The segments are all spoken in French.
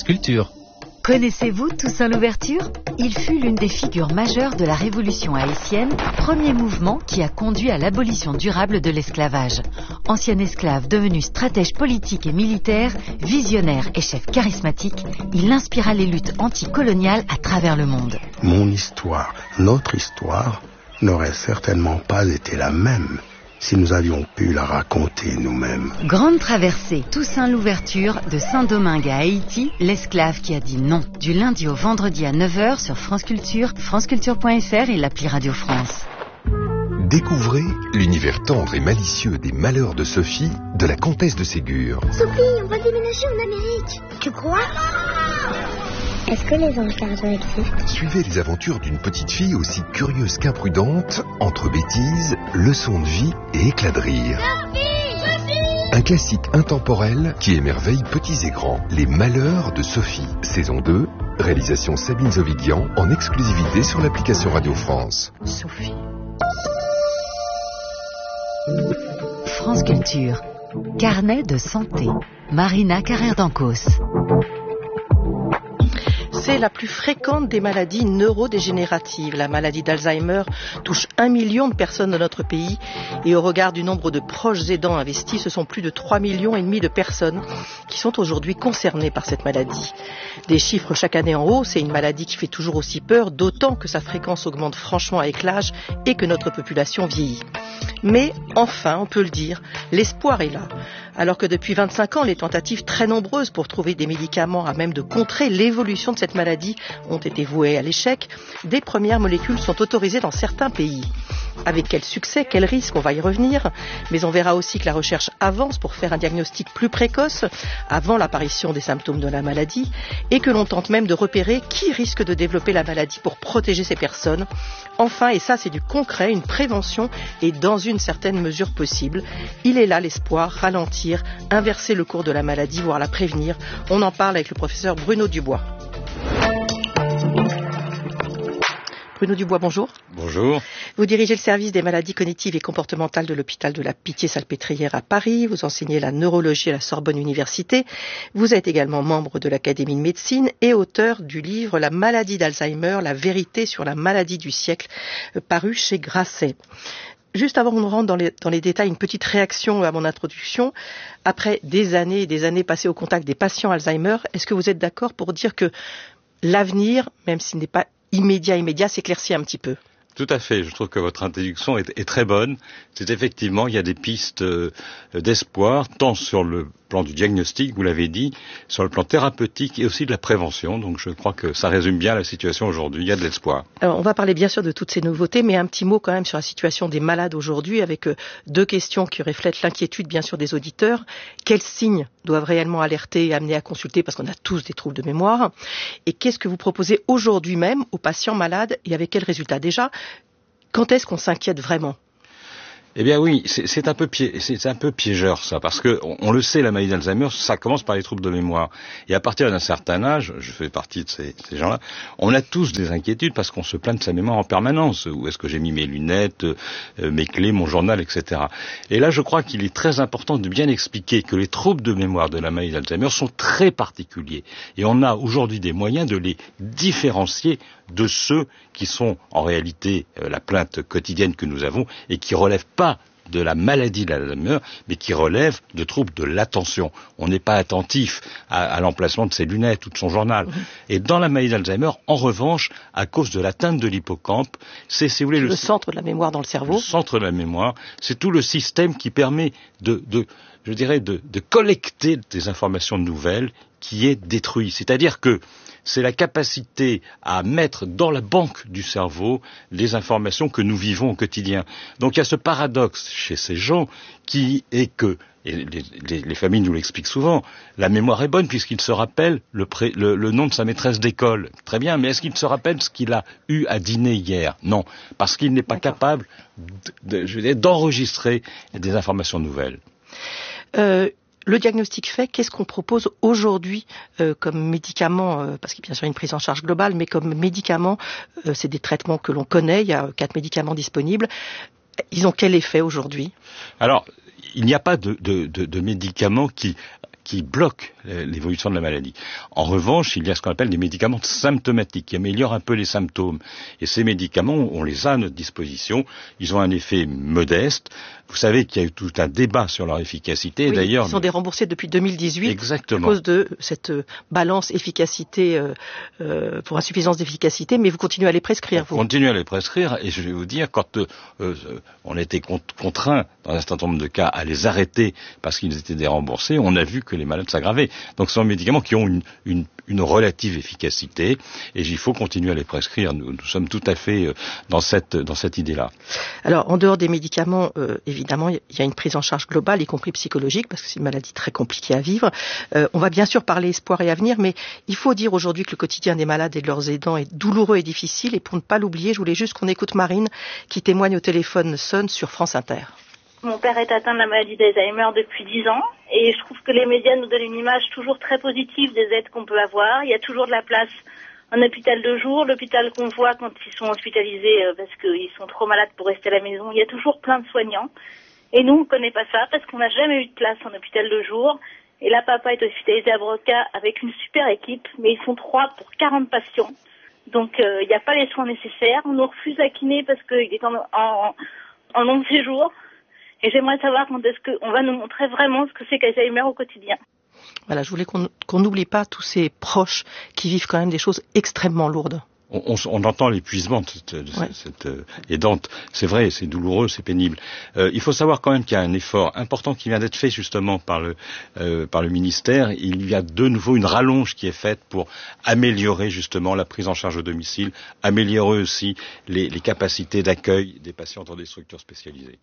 Culture. Connaissez-vous Toussaint Louverture ? Il fut l'une des figures majeures de la Révolution haïtienne, premier mouvement qui a conduit à l'abolition durable de l'esclavage. Ancien esclave devenu stratège politique et militaire, visionnaire et chef charismatique, il inspira les luttes anticoloniales à travers le monde. Mon histoire, notre histoire, n'aurait certainement pas été la même si nous avions pu la raconter nous-mêmes. Grande traversée, Toussaint Louverture, de Saint-Domingue à Haïti, l'esclave qui a dit non. Du lundi au vendredi à 9h sur France Culture, franceculture.fr et l'appli Radio France. Découvrez l'univers tendre et malicieux des malheurs de Sophie, de la comtesse de Ségur. Sophie, on va déménager en Amérique. Tu crois ? Est-ce que les anges gardiens existent ? Suivez les aventures d'une petite fille aussi curieuse qu'imprudente, entre bêtises, leçons de vie et éclats de rire. Sophie ! Un classique intemporel qui émerveille petits et grands. Les malheurs de Sophie, saison 2, réalisation Sabine Zovidian, en exclusivité sur l'application Radio France. Sophie. France Culture. Carnet de santé. Marina Carrère-Dancos. C'est la plus fréquente des maladies neurodégénératives. La maladie d'Alzheimer touche 1 million de personnes dans notre pays et au regard du nombre de proches aidants investis, ce sont plus de 3,5 millions de personnes qui sont aujourd'hui concernées par cette maladie. Des chiffres chaque année en hausse et une maladie qui fait toujours aussi peur, d'autant que sa fréquence augmente franchement avec l'âge et que notre population vieillit. Mais enfin, on peut le dire, l'espoir est là. Alors que depuis 25 ans, les tentatives très nombreuses pour trouver des médicaments à même de contrer l'évolution de cette maladie ont été vouées à l'échec, des premières molécules sont autorisées dans certains pays. Avec quel succès, quel risque, on va y revenir, mais on verra aussi que la recherche avance pour faire un diagnostic plus précoce, avant l'apparition des symptômes de la maladie, et que l'on tente même de repérer qui risque de développer la maladie pour protéger ces personnes. Enfin, et ça c'est du concret, une prévention est dans une certaine mesure possible. Il est là l'espoir, ralentir, inverser le cours de la maladie, voire la prévenir. On en parle avec le professeur Bruno Dubois. Bruno Dubois, bonjour. Bonjour. Vous dirigez le service des maladies cognitives et comportementales de l'hôpital de la Pitié-Salpêtrière à Paris. Vous enseignez la neurologie à la Sorbonne Université. Vous êtes également membre de l'Académie de médecine et auteur du livre La maladie d'Alzheimer, la vérité sur la maladie du siècle, paru chez Grasset. Juste avant qu'on rentre dans les détails, une petite réaction à mon introduction. Après des années et des années passées au contact des patients Alzheimer, est-ce que vous êtes d'accord pour dire que l'avenir, même s'il n'est pas immédiat, s'éclaircit un petit peu? Tout à fait. Je trouve que votre introduction est très bonne. C'est effectivement, il y a des pistes d'espoir, tant sur le plan du diagnostic, vous l'avez dit, sur le plan thérapeutique et aussi de la prévention. Donc je crois que ça résume bien la situation aujourd'hui. Il y a de l'espoir. Alors on va parler bien sûr de toutes ces nouveautés, mais un petit mot quand même sur la situation des malades aujourd'hui, avec deux questions qui reflètent l'inquiétude bien sûr des auditeurs. Quels signes doivent réellement alerter et amener à consulter, parce qu'on a tous des troubles de mémoire? Et qu'est-ce que vous proposez aujourd'hui même aux patients malades et avec quels résultats? Déjà, quand est-ce qu'on s'inquiète vraiment? Eh bien oui, c'est un peu piégeur ça, parce que on le sait, la maladie d'Alzheimer, ça commence par les troubles de mémoire. Et à partir d'un certain âge, je fais partie de ces gens-là, on a tous des inquiétudes parce qu'on se plaint de sa mémoire en permanence. Où est-ce que j'ai mis mes lunettes, mes clés, mon journal, etc. Et là, je crois qu'il est très important de bien expliquer que les troubles de mémoire de la maladie d'Alzheimer sont très particuliers. Et on a aujourd'hui des moyens de les différencier de ceux qui sont en réalité la plainte quotidienne que nous avons et qui relèvent pas de la maladie d'Alzheimer, mais qui relèvent de troubles de l'attention. On n'est pas attentif à l'emplacement de ses lunettes ou de son journal. Et dans la maladie d'Alzheimer, en revanche, à cause de l'atteinte de l'hippocampe, c'est, si vous voulez, le centre de la mémoire dans le cerveau. Le centre de la mémoire, c'est tout le système qui permet de collecter des informations nouvelles qui est détruit. C'est-à-dire que c'est la capacité à mettre dans la banque du cerveau les informations que nous vivons au quotidien. Donc il y a ce paradoxe chez ces gens qui est que, et les familles nous l'expliquent souvent, la mémoire est bonne puisqu'il se rappelle le nom de sa maîtresse d'école. Très bien, mais est-ce qu'il se rappelle ce qu'il a eu à dîner hier? Non, parce qu'il n'est pas capable d'enregistrer des informations nouvelles. Le diagnostic fait, qu'est-ce qu'on propose aujourd'hui comme médicament, parce qu'il y a bien sûr une prise en charge globale, mais comme médicament, c'est des traitements que l'on connaît, il y a 4 médicaments disponibles. Ils ont quel effet aujourd'hui? Alors, il n'y a pas de médicaments qui qui bloquent l'évolution de la maladie. En revanche, il y a ce qu'on appelle des médicaments symptomatiques qui améliorent un peu les symptômes. Et ces médicaments, on les a à notre disposition. Ils ont un effet modeste. Vous savez qu'il y a eu tout un débat sur leur efficacité. Oui, d'ailleurs, ils sont déremboursés depuis 2018. Exactement. À cause de cette balance efficacité pour insuffisance d'efficacité, mais vous continuez à les prescrire, vous. On continue à les prescrire, et je vais vous dire, quand on a été contraint, dans un certain nombre de cas, à les arrêter parce qu'ils étaient déremboursés, on a vu que les malades s'aggravaient. Donc ce sont des médicaments qui ont une relative efficacité, et il faut continuer à les prescrire. Nous sommes tout à fait dans cette idée-là. Alors, en dehors des médicaments, évidemment, il y a une prise en charge globale, y compris psychologique, parce que c'est une maladie très compliquée à vivre. On va bien sûr parler espoir et avenir, mais il faut dire aujourd'hui que le quotidien des malades et de leurs aidants est douloureux et difficile. Et pour ne pas l'oublier, je voulais juste qu'on écoute Marine, qui témoigne au téléphone Sonne sur France Inter. Mon père est atteint de la maladie d'Alzheimer depuis 10 ans et je trouve que les médias nous donnent une image toujours très positive des aides qu'on peut avoir. Il y a toujours de la place en hôpital de jour, l'hôpital qu'on voit quand ils sont hospitalisés parce qu'ils sont trop malades pour rester à la maison. Il y a toujours plein de soignants et nous on ne connaît pas ça parce qu'on n'a jamais eu de place en hôpital de jour. Et là papa est hospitalisé à Broca avec une super équipe, mais ils sont 3 pour 40 patients. Donc il n'y a pas les soins nécessaires. On nous refuse la kiné parce qu'il est en long séjour. Et j'aimerais savoir quand est-ce qu'on va nous montrer vraiment ce que c'est qu'Alzheimer au quotidien. Voilà, je voulais qu'on n'oublie pas tous ces proches qui vivent quand même des choses extrêmement lourdes. On entend l'épuisement de cette aidante. C'est vrai, c'est douloureux, c'est pénible. Il faut savoir quand même qu'il y a un effort important qui vient d'être fait justement par le ministère. Il y a de nouveau une rallonge qui est faite pour améliorer justement la prise en charge au domicile, améliorer aussi les capacités d'accueil des patients dans des structures spécialisées.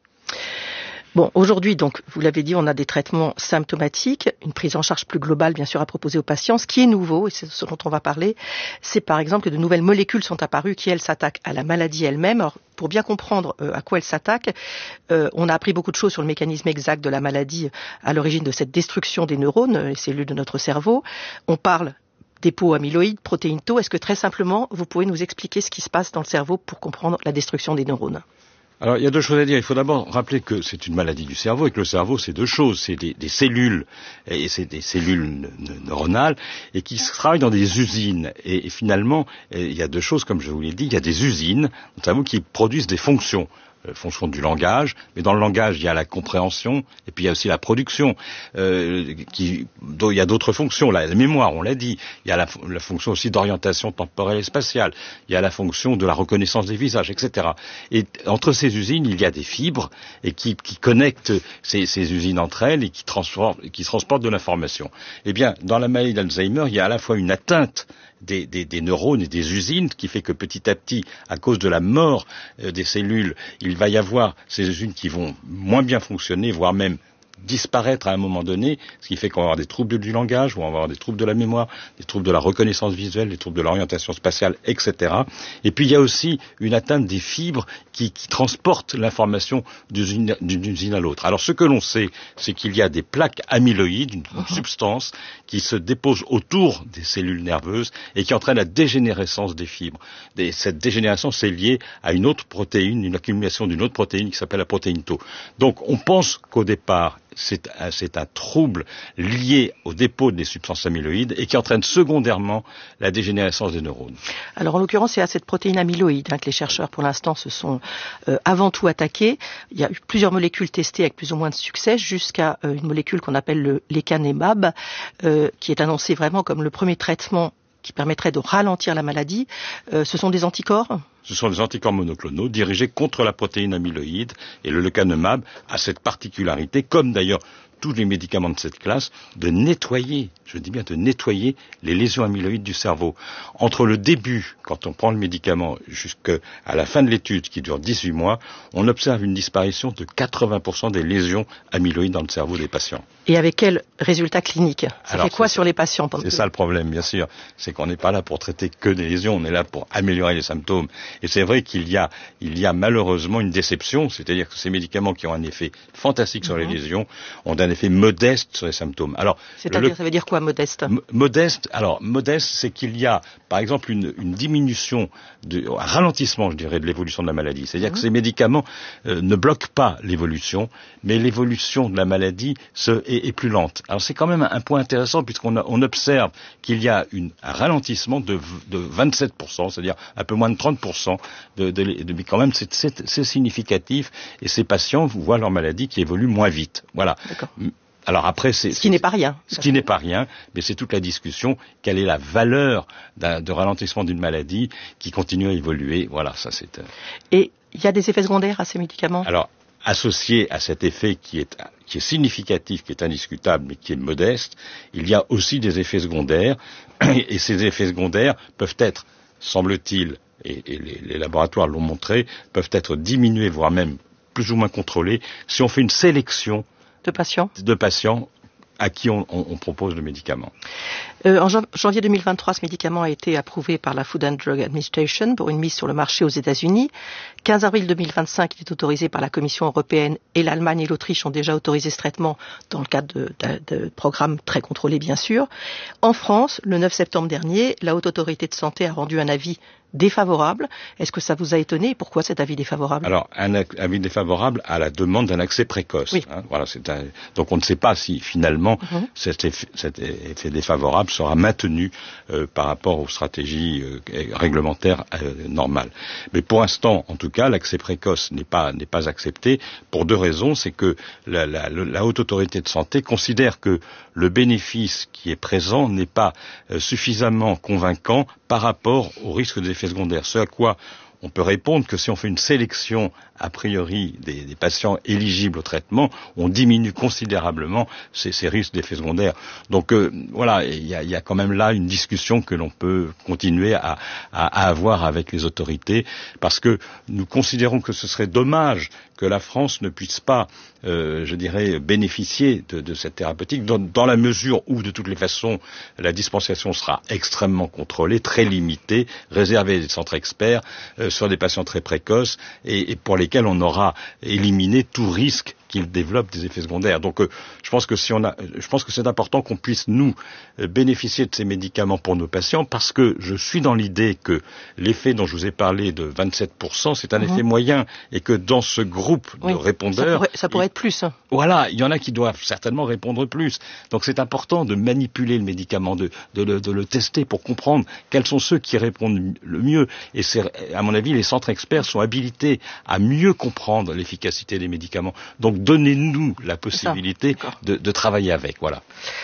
Bon, aujourd'hui, donc, vous l'avez dit, on a des traitements symptomatiques, une prise en charge plus globale, bien sûr, à proposer aux patients. Ce qui est nouveau, et c'est ce dont on va parler, c'est par exemple que de nouvelles molécules sont apparues qui, elles, s'attaquent à la maladie elle-même. Alors, pour bien comprendre à quoi elles s'attaquent, on a appris beaucoup de choses sur le mécanisme exact de la maladie à l'origine de cette destruction des neurones, les cellules de notre cerveau. On parle dépôt amyloïdes, protéines tau. Est-ce que très simplement, vous pouvez nous expliquer ce qui se passe dans le cerveau pour comprendre la destruction des neurones ? Alors, il y a deux choses à dire. Il faut d'abord rappeler que c'est une maladie du cerveau et que le cerveau, c'est deux choses. C'est des cellules, et c'est des cellules neuronales, et qui travaillent dans des usines. Et finalement, il y a deux choses, comme je vous l'ai dit. Il y a des usines, notamment, qui produisent des fonctions. Fonction du langage, mais dans le langage il y a la compréhension et puis il y a aussi la production il y a d'autres fonctions, la mémoire on l'a dit, il y a la fonction aussi d'orientation temporelle et spatiale, il y a la fonction de la reconnaissance des visages, etc. Et entre ces usines il y a des fibres et qui connectent ces usines entre elles et qui transportent de l'information. Eh bien dans la maladie d'Alzheimer il y a à la fois une atteinte des neurones et des usines, qui fait que petit à petit, à cause de la mort des cellules, il va y avoir ces usines qui vont moins bien fonctionner, voire même disparaître à un moment donné, ce qui fait qu'on va avoir des troubles du langage, on va avoir des troubles de la mémoire, des troubles de la reconnaissance visuelle, des troubles de l'orientation spatiale, etc. Et puis il y a aussi une atteinte des fibres qui transportent l'information d'une usine à l'autre. Alors ce que l'on sait, c'est qu'il y a des plaques amyloïdes, une substance qui se dépose autour des cellules nerveuses et qui entraîne la dégénérescence des fibres. Et cette dégénérescence, c'est lié à une autre protéine, une accumulation d'une autre protéine qui s'appelle la protéine tau. Donc on pense qu'au départ, c'est un trouble lié au dépôt des substances amyloïdes et qui entraîne secondairement la dégénérescence des neurones. Alors en l'occurrence, c'est à cette protéine amyloïde que les chercheurs pour l'instant se sont avant tout attaqués. Il y a eu plusieurs molécules testées avec plus ou moins de succès jusqu'à une molécule qu'on appelle le lecanemab qui est annoncée vraiment comme le premier traitement qui permettrait de ralentir la maladie. Ce sont des anticorps ? Ce sont des anticorps monoclonaux dirigés contre la protéine amyloïde et le lecanemab a cette particularité, comme d'ailleurs tous les médicaments de cette classe, de nettoyer, je dis bien de nettoyer les lésions amyloïdes du cerveau. Entre le début, quand on prend le médicament, jusqu'à la fin de l'étude, qui dure 18 mois, on observe une disparition de 80% des lésions amyloïdes dans le cerveau des patients. Et avec quel résultat clinique ? Ça fait quoi sur les patients ? C'est ça le problème, bien sûr. C'est qu'on n'est pas là pour traiter que des lésions, on est là pour améliorer les symptômes. Et c'est vrai qu'il y a malheureusement une déception, c'est-à-dire que ces médicaments qui ont un effet fantastique sur les lésions ont un effet effet modeste sur les symptômes. Alors, c'est-à-dire, ça veut dire quoi, modeste? Modeste, c'est qu'il y a, par exemple, une diminution, un ralentissement, je dirais, de l'évolution de la maladie. C'est-à-dire que ces médicaments ne bloquent pas l'évolution, mais l'évolution de la maladie est plus lente. Alors, c'est quand même un point intéressant, puisqu'on observe qu'il y a un ralentissement de 27%, c'est-à-dire un peu moins de 30%, mais quand même, c'est significatif, et ces patients voient leur maladie qui évolue moins vite. Voilà. D'accord. Alors après, ce qui n'est pas rien. Ce qui n'est pas rien, mais c'est toute la discussion. Quelle est la valeur de ralentissement d'une maladie qui continue à évoluer? Voilà, ça c'est. Et il y a des effets secondaires à ces médicaments? Alors, associé à cet effet qui est significatif, qui est indiscutable, mais qui est modeste, il y a aussi des effets secondaires, et ces effets secondaires peuvent être, semble-t-il, et les laboratoires l'ont montré, peuvent être diminués, voire même plus ou moins contrôlés, si on fait une sélection de patients à qui on propose le médicament. En janvier 2023, ce médicament a été approuvé par la Food and Drug Administration pour une mise sur le marché aux États-Unis. 15 avril 2025, il est autorisé par la Commission européenne, et l'Allemagne et l'Autriche ont déjà autorisé ce traitement dans le cadre de programmes très contrôlés, bien sûr. En France, le 9 septembre dernier, la Haute Autorité de Santé a rendu un avis défavorable. Est-ce que ça vous a étonné? Et pourquoi cet avis défavorable? Alors, un avis défavorable à la demande d'un accès précoce. Oui. Voilà, donc on ne sait pas si finalement cet effet défavorable sera maintenu par rapport aux stratégies réglementaires normales. Mais pour l'instant, en tout cas, l'accès précoce n'est pas accepté pour deux raisons. C'est que la Haute Autorité de Santé considère que le bénéfice qui est présent n'est pas suffisamment convaincant par rapport au risque des effets secondaires. Ce à quoi on peut répondre que si on fait une sélection a priori des patients éligibles au traitement, on diminue considérablement ces risques d'effets secondaires. Donc voilà, il y a quand même là une discussion que l'on peut continuer à avoir avec les autorités, parce que nous considérons que ce serait dommage que la France ne puisse pas, je dirais, bénéficier de cette thérapeutique, dans la mesure où, de toutes les façons, la dispensation sera extrêmement contrôlée, très limitée, réservée à des centres experts, sur des patients très précoces, et pour lesquels on aura éliminé tout risque qu'ils développent des effets secondaires. Donc je pense que c'est important qu'on puisse nous bénéficier de ces médicaments pour nos patients, parce que je suis dans l'idée que l'effet dont je vous ai parlé de 27%, c'est un effet moyen, et que dans ce groupe de répondeurs, ça pourrait être plus. Voilà, il y en a qui doivent certainement répondre plus. Donc c'est important de manipuler le médicament, de le tester pour comprendre quels sont ceux qui répondent le mieux. Et à mon avis, les centres experts sont habilités à mieux comprendre l'efficacité des médicaments. Donc donnez-nous la possibilité de travailler avec. Voilà.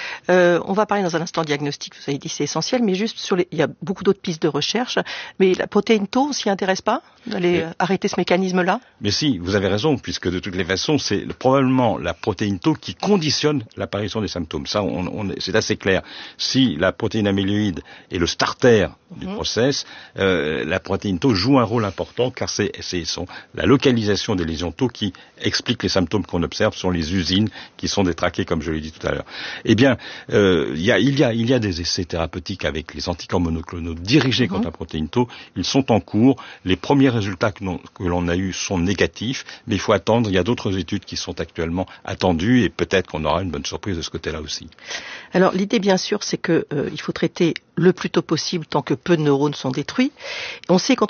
On va parler dans un instant diagnostic, vous avez dit c'est essentiel, mais juste il y a beaucoup d'autres pistes de recherche, mais la protéine tau, on s'y intéresse pas d'aller arrêter ce mécanisme-là? Mais si, vous avez raison, puisque de toutes les façons, c'est probablement la protéine tau qui conditionne l'apparition des symptômes. Ça, c'est assez clair. Si la protéine amyloïde est le starter du process, la protéine tau joue un rôle important, car c'est la localisation des lésions tau qui explique les symptômes qu'on observe, sont les usines qui sont détraquées, comme je l'ai dit tout à l'heure. Eh bien, il y a des essais thérapeutiques avec les anticorps monoclonaux dirigés contre la protéine tau. Ils sont en cours. Les premiers résultats que l'on a eus sont négatifs, mais il faut attendre. Il y a d'autres études qui sont actuellement attendues, et peut-être qu'on aura une bonne surprise de ce côté-là aussi. Alors l'idée, bien sûr, c'est que il faut traiter le plus tôt possible tant que peu de neurones sont détruits. On sait